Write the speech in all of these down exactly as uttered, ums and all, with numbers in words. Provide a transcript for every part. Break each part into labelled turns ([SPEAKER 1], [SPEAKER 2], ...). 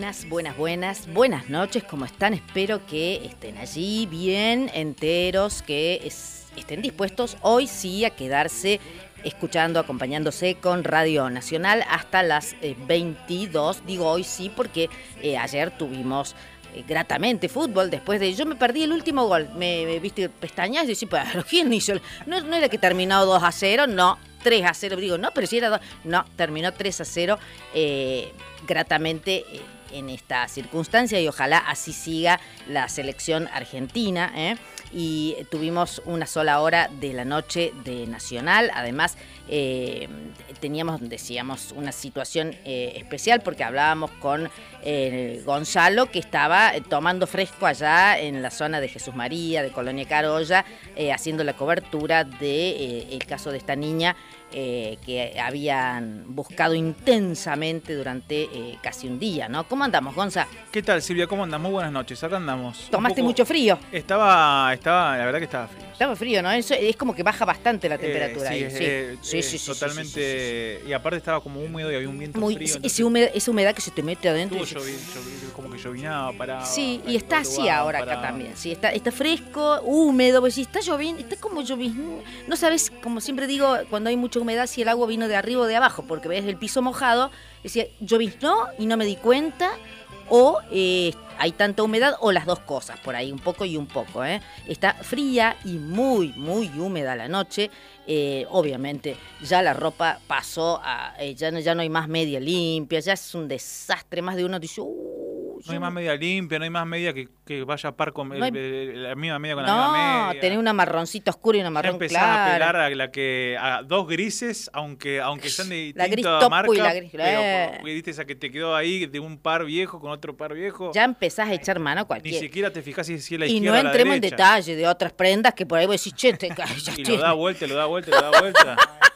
[SPEAKER 1] Buenas, buenas, buenas, buenas noches, ¿cómo están? Espero que estén allí bien, enteros, que es, estén dispuestos hoy sí a quedarse escuchando, acompañándose con Radio Nacional hasta las eh, veintidós. Digo hoy sí porque eh, ayer tuvimos eh, gratamente fútbol. Después de... Yo me perdí el último gol. Me, me viste pestañas y decía, pero ¿quién hizo? El... No, no era que terminó dos a cero, no. tres a cero, digo, no, pero si era dos, no, terminó tres a cero, eh, gratamente eh, en esta circunstancia, y ojalá así siga la selección argentina, ¿eh? Y tuvimos una sola hora de la noche de Nacional. Además, eh, teníamos, decíamos, una situación eh, especial porque hablábamos con eh, Gonzalo, que estaba tomando fresco allá en la zona de Jesús María, de Colonia Carolla, eh, haciendo la cobertura del de, eh, caso de esta niña eh, que habían buscado intensamente durante eh, casi un día, ¿no? ¿Cómo andamos, Gonza?
[SPEAKER 2] ¿Qué tal, Silvia? ¿Cómo andamos? Muy buenas noches. Acá andamos.
[SPEAKER 1] ¿Tomaste mucho frío?
[SPEAKER 2] Estaba, estaba, la verdad que estaba frío.
[SPEAKER 1] Estaba frío, ¿no? Eso es como que baja bastante la temperatura
[SPEAKER 2] eh,
[SPEAKER 1] ahí.
[SPEAKER 2] sí,
[SPEAKER 1] Sí,
[SPEAKER 2] eh,
[SPEAKER 1] sí,
[SPEAKER 2] eh,
[SPEAKER 1] sí, sí,
[SPEAKER 2] totalmente.
[SPEAKER 1] Sí, sí, sí.
[SPEAKER 2] Y aparte estaba como húmedo y había un viento
[SPEAKER 1] Muy,
[SPEAKER 2] frío.
[SPEAKER 1] ese
[SPEAKER 2] Entonces,
[SPEAKER 1] humedad, esa humedad que se te mete adentro.
[SPEAKER 2] Estuvo llovi, llovi, como que llovinaba, paraba.
[SPEAKER 1] Sí, y está así
[SPEAKER 2] lugar,
[SPEAKER 1] ahora
[SPEAKER 2] paraba.
[SPEAKER 1] acá también. Sí, está, está fresco, húmedo, pues sí, está lloviendo, está como lloviendo. No sabes, como siempre digo, cuando hay mucha humedad, si el agua vino de arriba o de abajo, porque ves el piso mojado, decía, lloviznó y no me di cuenta, o eh, hay tanta humedad, o las dos cosas, por ahí, un poco y un poco, ¿eh? Está fría y muy, muy húmeda la noche. Eh, obviamente ya la ropa pasó a, eh, ya, no, ya no hay más media limpia, ya es un desastre. Más de uno dice, uh,
[SPEAKER 2] no hay más media limpia, no hay más media que, que vaya a par con
[SPEAKER 1] no
[SPEAKER 2] el,
[SPEAKER 1] hay...
[SPEAKER 2] el, la misma media con la
[SPEAKER 1] no,
[SPEAKER 2] misma media.
[SPEAKER 1] No, tenés una marroncita oscura y una marrón
[SPEAKER 2] ya empezás
[SPEAKER 1] clara.
[SPEAKER 2] a pelar a la que a dos grises, aunque aunque sean de
[SPEAKER 1] la
[SPEAKER 2] distinta
[SPEAKER 1] gris
[SPEAKER 2] marca,
[SPEAKER 1] y la gris,
[SPEAKER 2] pero
[SPEAKER 1] eh.
[SPEAKER 2] viste esa que te quedó ahí de un par viejo con otro par viejo.
[SPEAKER 1] Ya empezás a echar mano a cualquiera.
[SPEAKER 2] Ni siquiera te fijas si es la
[SPEAKER 1] y
[SPEAKER 2] izquierda o
[SPEAKER 1] no
[SPEAKER 2] la
[SPEAKER 1] entremos en
[SPEAKER 2] derecha.
[SPEAKER 1] detalle de otras prendas que por ahí vos decís, che, te ya
[SPEAKER 2] y lo da vuelta, lo da vuelta, lo da vuelta.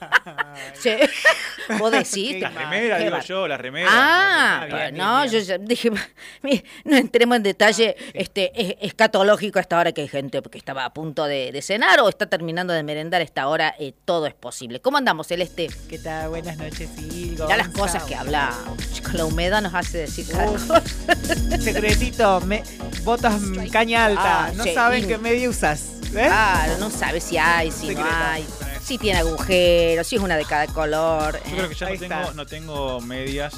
[SPEAKER 1] Sí. Vos decís.
[SPEAKER 2] Las remeras, digo yo, las remeras.
[SPEAKER 1] Ah,
[SPEAKER 2] bien,
[SPEAKER 1] no,
[SPEAKER 2] bien,
[SPEAKER 1] yo ya dije, no entremos en detalle sí. este es, escatológico a esta hora, que hay gente que estaba a punto de, de cenar o está terminando de merendar a esta hora, eh, todo es posible. ¿Cómo andamos, Celeste?
[SPEAKER 3] ¿Qué tal? Buenas noches, sí.
[SPEAKER 1] Ya las cosas que hablamos. Con la humedad nos hace decir cada uh, cosa.
[SPEAKER 3] Secretito, me, botas caña alta. Ah, no sí, saben y... qué medio usas. ¿Eh?
[SPEAKER 1] Claro, no sabes si hay, si Secreto. no hay. Si tiene agujeros, si es una de cada color.
[SPEAKER 2] Yo creo que ya no tengo, no tengo medias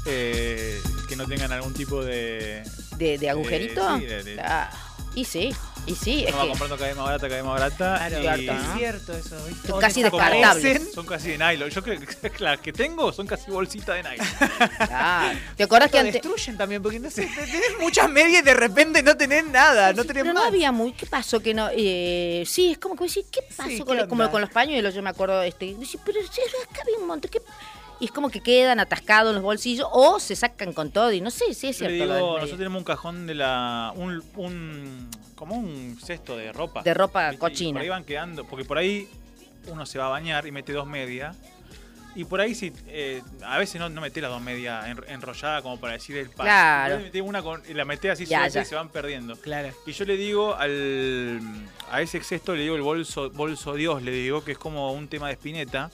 [SPEAKER 2] eh, que no tengan algún tipo de...
[SPEAKER 1] ¿De, de agujerito?
[SPEAKER 2] Eh, sí, de, de...
[SPEAKER 1] Ah, y sí, y sí.
[SPEAKER 2] Uno
[SPEAKER 1] es
[SPEAKER 2] va
[SPEAKER 1] que...
[SPEAKER 2] comprando cada vez más barata, cada vez más barata.
[SPEAKER 3] Claro,
[SPEAKER 2] y...
[SPEAKER 3] cierto, ¿no? Es cierto eso, ¿viste?
[SPEAKER 1] Son casi descartables.
[SPEAKER 2] Son casi de nylon. Yo creo que las que tengo son casi bolsitas de nylon.
[SPEAKER 1] Claro. ¿Te acordás que antes...
[SPEAKER 3] destruyen también, porque no sé, tenés muchas medias y de repente no tenés nada, no tenés
[SPEAKER 1] Pero
[SPEAKER 3] más.
[SPEAKER 1] no había muy... ¿Qué pasó que no...? Eh, sí, es como que decís, ¿qué pasó sí, con, ¿qué como con los pañuelos? Yo me acuerdo, este, decís, pero acá había un montón, ¿qué...? Y es como que quedan atascados en los bolsillos o se sacan con todo y no sé si sí, es cierto.
[SPEAKER 2] Digo, nosotros tenemos un cajón de la... un, un como un cesto de ropa.
[SPEAKER 1] De ropa
[SPEAKER 2] ¿viste?
[SPEAKER 1] cochina.
[SPEAKER 2] Y por ahí van quedando, porque por ahí uno se va a bañar y mete dos medias. Y por ahí sí, eh, a veces no, no meté las dos medias enrolladas como para decir el paso.
[SPEAKER 1] Claro.
[SPEAKER 2] Meté una con, y la meté así
[SPEAKER 1] ya,
[SPEAKER 2] suelta
[SPEAKER 1] ya.
[SPEAKER 2] y se van perdiendo.
[SPEAKER 3] Claro.
[SPEAKER 2] Y yo le digo al a ese cesto, le digo el bolso, bolso Dios, le digo que es como un tema de Spinetta.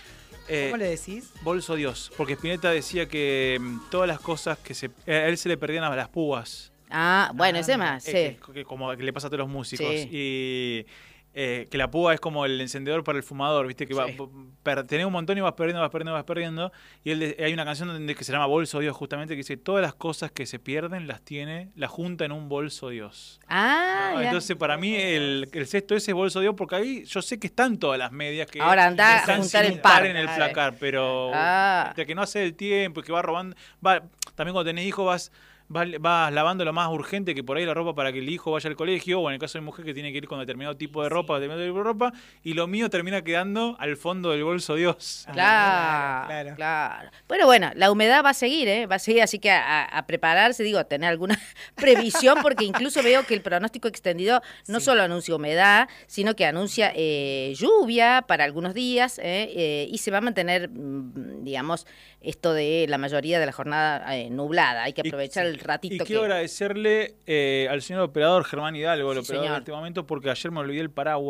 [SPEAKER 3] Eh, ¿Cómo le decís?
[SPEAKER 2] Bolso Dios, porque Spinetta decía que um, todas las cosas que se, a él se le perdían a las púas.
[SPEAKER 1] Ah, bueno,
[SPEAKER 2] ah,
[SPEAKER 1] ese más, sí.
[SPEAKER 2] Que, que, como que le pasa a todos los músicos.
[SPEAKER 1] Sí.
[SPEAKER 2] Y eh, que la púa es como el encendedor para el fumador, ¿viste? Que sí. va, per, tenés un montón y vas perdiendo, vas perdiendo, vas perdiendo. Y él, hay una canción donde, que se llama Bolso Dios, justamente, que dice, todas las cosas que se pierden las tiene, las junta en un bolso Dios.
[SPEAKER 1] Ah,
[SPEAKER 2] ¿no? Entonces, para mí, el, el cesto ese es bolso Dios, porque ahí yo sé que están todas las medias que
[SPEAKER 1] ahora anda
[SPEAKER 2] están
[SPEAKER 1] a juntar
[SPEAKER 2] sin
[SPEAKER 1] el par
[SPEAKER 2] en el placar, pero
[SPEAKER 1] ah.
[SPEAKER 2] que no hace el tiempo y que va robando. Va, también cuando tenés hijos vas... Vas, vas lavando lo más urgente, que por ahí la ropa para que el hijo vaya al colegio, o en el caso de mujer que tiene que ir con determinado tipo de ropa, sí. determinado tipo de ropa, y lo mío termina quedando al fondo del bolso Dios.
[SPEAKER 1] Claro, claro, claro. Pero bueno, la humedad va a seguir, ¿eh? Va a seguir, así que a, a prepararse, digo, a tener alguna previsión, porque incluso veo que el pronóstico extendido no sí. solo anuncia humedad, sino que anuncia eh, lluvia para algunos días, ¿eh? Eh, y se va a mantener, digamos, esto de la mayoría de la jornada eh, nublada. Hay que aprovechar y, el ratito
[SPEAKER 2] y
[SPEAKER 1] que...
[SPEAKER 2] Y quiero agradecerle eh, al señor operador Germán Hidalgo, el
[SPEAKER 1] sí,
[SPEAKER 2] operador
[SPEAKER 1] señor.
[SPEAKER 2] en este momento, porque ayer me olvidé el paraguas.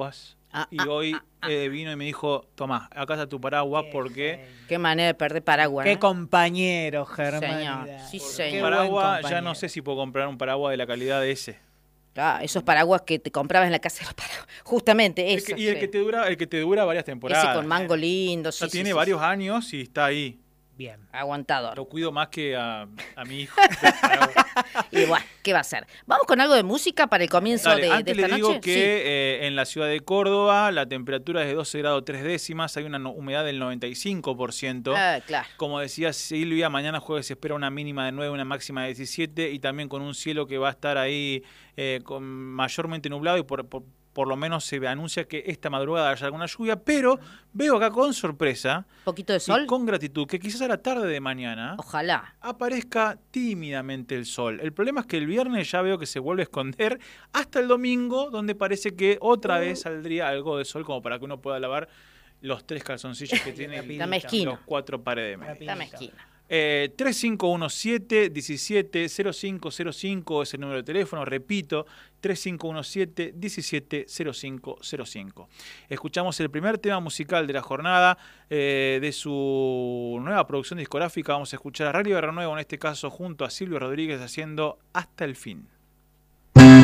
[SPEAKER 1] Ah,
[SPEAKER 2] y
[SPEAKER 1] ah,
[SPEAKER 2] hoy
[SPEAKER 1] ah, ah.
[SPEAKER 2] Eh, vino y me dijo, tomá, acá está tu paraguas
[SPEAKER 3] Qué
[SPEAKER 2] porque...
[SPEAKER 3] genio.
[SPEAKER 1] Qué manera de perder paraguas.
[SPEAKER 3] Qué
[SPEAKER 1] ¿no?
[SPEAKER 3] compañero, Germán.
[SPEAKER 1] Señor, sí,
[SPEAKER 2] Porque
[SPEAKER 1] señor.
[SPEAKER 2] un
[SPEAKER 3] Qué
[SPEAKER 2] paraguas,
[SPEAKER 3] buen
[SPEAKER 2] ya no
[SPEAKER 3] compañero.
[SPEAKER 2] sé si puedo comprar un paraguas de la calidad de ese.
[SPEAKER 1] Ah, esos paraguas que te comprabas en la casa de los paraguas. Justamente
[SPEAKER 2] El
[SPEAKER 1] eso.
[SPEAKER 2] que- y el
[SPEAKER 1] sí.
[SPEAKER 2] que te dura, el que te dura varias temporadas.
[SPEAKER 1] Ese con mango lindo. Sí,
[SPEAKER 2] Ya
[SPEAKER 1] sí,
[SPEAKER 2] tiene
[SPEAKER 1] sí,
[SPEAKER 2] varios
[SPEAKER 1] sí.
[SPEAKER 2] años y está ahí.
[SPEAKER 3] Bien.
[SPEAKER 1] Aguantador.
[SPEAKER 2] Lo cuido más que a, a mi hijo.
[SPEAKER 1] Y bueno, ¿qué va a hacer? Vamos con algo de música para el comienzo
[SPEAKER 2] Dale,
[SPEAKER 1] de, de
[SPEAKER 2] antes
[SPEAKER 1] esta
[SPEAKER 2] le digo
[SPEAKER 1] noche.
[SPEAKER 2] que
[SPEAKER 1] Sí.
[SPEAKER 2] eh, en la ciudad de Córdoba la temperatura es de doce grados tres décimas, hay una no- humedad del noventa y cinco por ciento.
[SPEAKER 1] Ah, claro.
[SPEAKER 2] Como decía Silvia, mañana jueves se espera una mínima de nueve, una máxima de diecisiete y también con un cielo que va a estar ahí eh, con mayormente nublado y por, por, por lo menos se anuncia que esta madrugada haya alguna lluvia, pero veo acá con sorpresa
[SPEAKER 1] Un poquito de
[SPEAKER 2] y
[SPEAKER 1] sol.
[SPEAKER 2] con gratitud que quizás a la tarde de mañana
[SPEAKER 1] Ojalá.
[SPEAKER 2] aparezca tímidamente el sol. El problema es que el viernes ya veo que se vuelve a esconder hasta el domingo, donde parece que otra vez saldría algo de sol como para que uno pueda lavar los tres calzoncillos que tiene y
[SPEAKER 1] Está mezquino.
[SPEAKER 2] los cuatro pares de media.
[SPEAKER 1] Está mezquina.
[SPEAKER 2] Eh, tres cinco uno siete, diecisiete, cero cinco cero cinco es el número de teléfono, repito, tres cinco uno siete, diecisiete, cero cinco cero cinco. Escuchamos el primer tema musical de la jornada eh, de su nueva producción discográfica. Vamos a escuchar a Rally Barrenuevo, en este caso junto a Silvio Rodríguez, haciendo Hasta el Fin.